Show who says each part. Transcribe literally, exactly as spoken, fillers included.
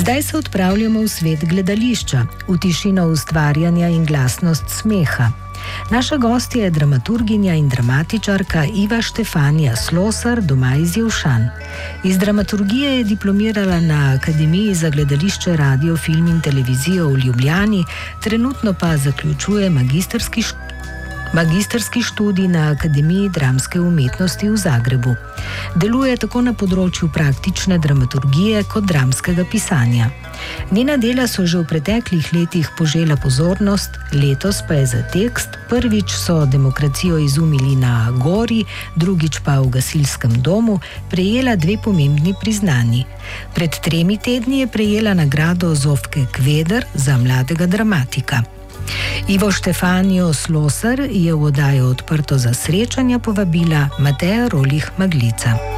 Speaker 1: Zdaj se odpravljamo v svet gledališča, v tišino ustvarjanja in glasnost smeha. Naša gostja je dramaturginja in dramatičarka Iva Štefanija Slosar, doma iz Jelšan. Iz dramaturgije je diplomirala na Akademiji za gledališče, radio, film in televizijo v Ljubljani, trenutno pa zaključuje magistrski študij. Magistrski študij na Akademiji dramske umetnosti v Zagrebu. Deluje tako na področju praktične dramaturgije kot dramskega pisanja. Njena dela so že v preteklih letih požela pozornost, letos pa je za tekst. Prvič so Demokracijo izumili na Agori, drugič pa v Gasilskem domu prejela dve pomembni priznanji. Pred tremi tedni je prejela nagrado Zofke Kveder za mladega dramatika. Ivo Štefanijo Slosar je v oddajo Odprto za srečanja povabila Mateja Rolih Maglica.